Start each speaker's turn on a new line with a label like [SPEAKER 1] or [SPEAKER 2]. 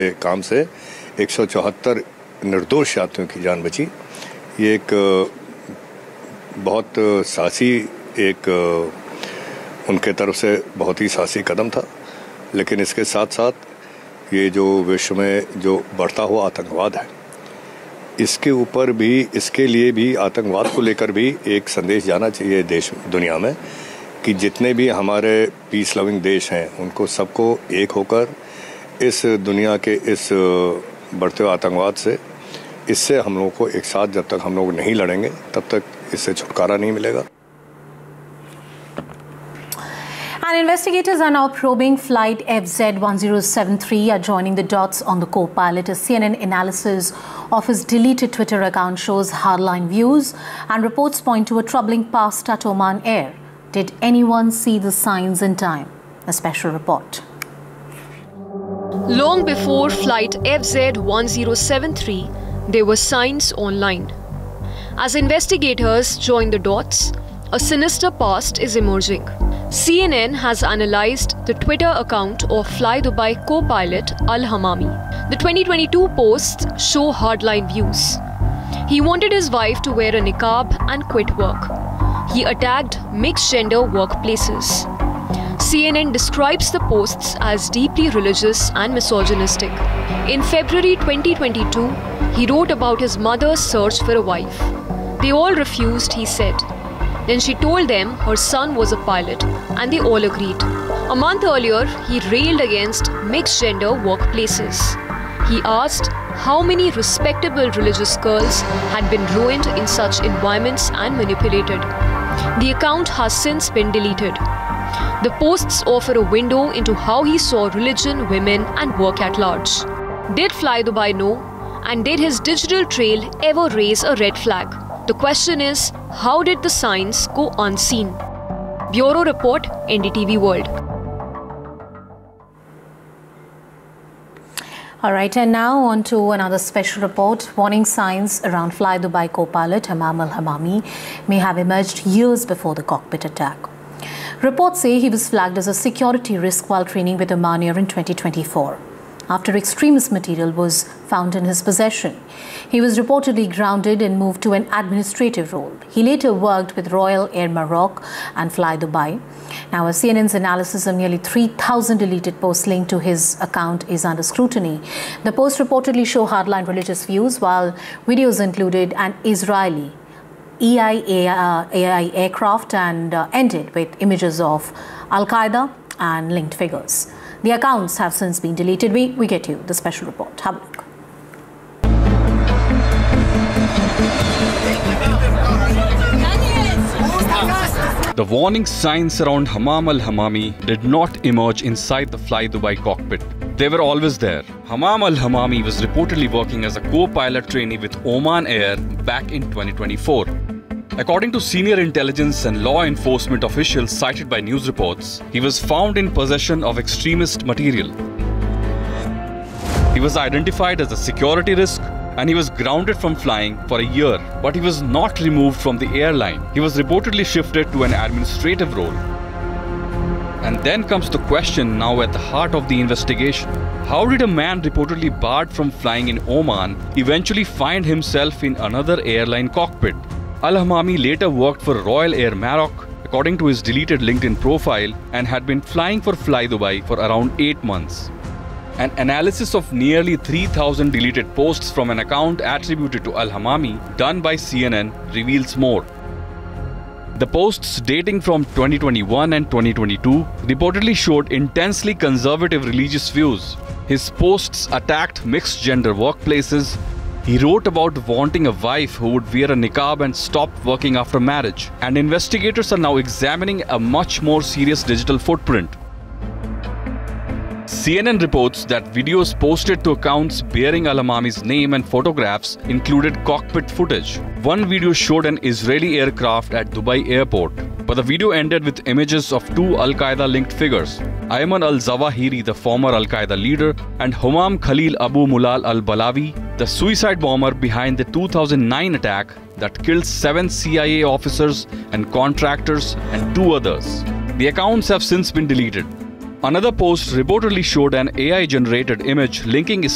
[SPEAKER 1] काम से 174 निर्दोष यात्रियों की जान बची। ये एक बहुत साहसी उनके तरफ से बहुत ही साहसी कदम था। लेकिन इसके साथ साथ ये जो विश्व में जो बढ़ता हुआ आतंकवाद है, इसके ऊपर भी, इसके लिए भी, आतंकवाद को लेकर भी एक संदेश जाना चाहिए दुनिया में कि जितने भी हमारे पीस लविंग देश हैं उनको सबको एक होकर इस दुनिया के इस बढ़ते हुए आतंकवाद से, इससे हम लोगों को एक साथ जब तक हम लोग नहीं लड़ेंगे तब तक इससे छुटकारा नहीं मिलेगा।
[SPEAKER 2] And investigators are now probing flight FZ1073, are joining the dots on the co-pilot. A CNN analysis of his deleted Twitter account shows hardline views and reports point to a troubling past at Oman Air. Did anyone see the signs in time? A special report.
[SPEAKER 3] Long before flight FZ1073, there were signs online. As investigators join the dots, a sinister past is emerging. CNN has analyzed the Twitter account of Fly Dubai co-pilot Al-Hamami. The 2022 posts show hardline views. He wanted his wife to wear a niqab and quit work. He attacked mixed-gender workplaces. CNN describes the posts as deeply religious and misogynistic. In February 2022, he wrote about his mother's search for a wife. They all refused, he said. Then she told them her son was a pilot, and they all agreed. A month earlier, he railed against mixed-gender workplaces. He asked how many respectable religious girls had been ruined in such environments and manipulated. The account has since been deleted. The posts offer a window into how he saw religion, women, and work at large. Did Fly Dubai know? And did his digital trail ever raise a red flag? The question is, how did the signs go unseen? Bureau Report, NDTV World.
[SPEAKER 2] All right, and now on to another special report. Warning signs around Fly Dubai co-pilot Hamam Al-Hamami may have emerged years before the cockpit attack. Reports say he was flagged as a security risk while training with Oman Air in 2024. After extremist material was found in his possession, he was reportedly grounded and moved to an administrative role. He later worked with Royal Air Maroc and Fly Dubai. Now, as CNN's analysis of nearly 3,000 deleted posts linked to his account is under scrutiny, the posts reportedly show hardline religious views, while videos included an Israeli AI aircraft and ended with images of Al-Qaeda and linked figures. The accounts have since been deleted. We get you the special report. Have a look.
[SPEAKER 4] The warning signs around Hamam Al-Hamami did not emerge inside the Fly Dubai cockpit. They were always there. Hamam Al-Hamami was reportedly working as a co-pilot trainee with Oman Air back in 2024. According to senior intelligence and law enforcement officials cited by news reports, he was found in possession of extremist material. He was identified as a security risk and he was grounded from flying for a year, but he was not removed from the airline. He was reportedly shifted to an administrative role. And then comes the question now at the heart of the investigation. How did a man reportedly barred from flying in Oman eventually find himself in another airline cockpit? Al-Hamami later worked for Royal Air Maroc, according to his deleted LinkedIn profile, and had been flying for Fly Dubai for around 8 months. An analysis of nearly 3,000 deleted posts from an account attributed to Al-Hamami done by CNN reveals more. The posts dating from 2021 and 2022 reportedly showed intensely conservative religious views. His posts attacked mixed-gender workplaces. He wrote about wanting a wife who would wear a niqab and stop working after marriage. And investigators are now examining a much more serious digital footprint. CNN reports that videos posted to accounts bearing Al-Hamami's name and photographs included cockpit footage. One video showed an Israeli aircraft at Dubai airport, but the video ended with images of two Al-Qaeda-linked figures, Ayman al-Zawahiri, the former Al-Qaeda leader, and Humam Khalil Abu Mulal al-Balawi, the suicide bomber behind the 2009 attack that killed 7 CIA officers and contractors and 2 others. The accounts have since been deleted. Another post reportedly showed an AI-generated image linking